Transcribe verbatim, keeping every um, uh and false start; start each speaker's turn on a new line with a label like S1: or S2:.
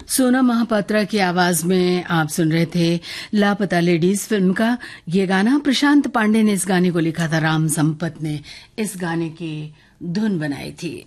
S1: सोना महापात्रा की आवाज में आप सुन रहे थे लापता लेडीज फिल्म का ये गाना। प्रशांत पांडे ने इस गाने को लिखा था, राम संपत ने इस गाने की धुन बनाई थी।